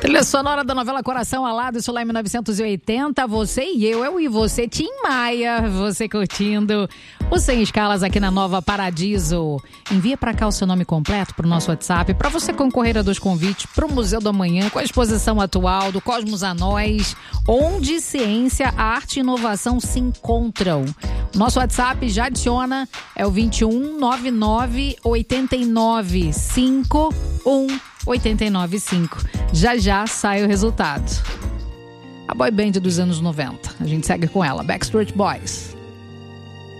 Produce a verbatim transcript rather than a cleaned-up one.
Trilha sonora da novela Coração Alado, isso lá em mil novecentos e oitenta. Você e eu, eu e você, Tim Maia. Você curtindo o Sem Escalas aqui na Nova Paradiso. Envia pra cá o seu nome completo pro nosso WhatsApp pra você concorrer a dois convites pro Museu do Amanhã com a exposição atual do Cosmos a Nós, onde ciência, arte e inovação se encontram. Nosso WhatsApp já adiciona, é o vinte e um, nove nove, oitenta e nove, cinquenta e um, oitenta e nove cinco. Já já sai o resultado. A boy band dos anos noventa. A gente segue com ela, Backstreet Boys.